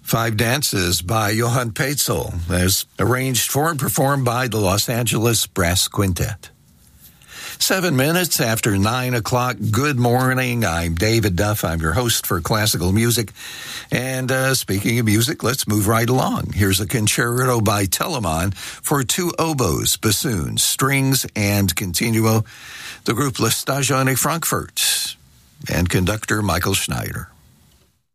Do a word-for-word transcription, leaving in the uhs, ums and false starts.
Five Dances by Johann Peitzel, as arranged for and performed by the Los Angeles Brass Quintet. Seven minutes after nine o'clock. Good morning. I'm David Duff. I'm your host for Classical Music. And uh, speaking of music, let's move right along. Here's a concerto by Telemann for two oboes, bassoons, strings, and continuo. The group La Stagione Frankfurt and conductor Michael Schneider.